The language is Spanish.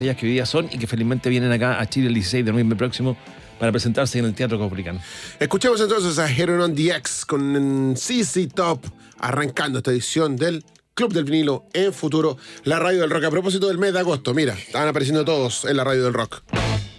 que hoy día son y que felizmente vienen acá a Chile el 16 de noviembre próximo para presentarse en el Teatro Caupolicán. Escuchemos entonces a Heron on the X con CC Top, arrancando esta edición del Club del Vinilo en Futuro, la radio del rock. A propósito del mes de agosto, mira, estaban apareciendo todos en la radio del rock.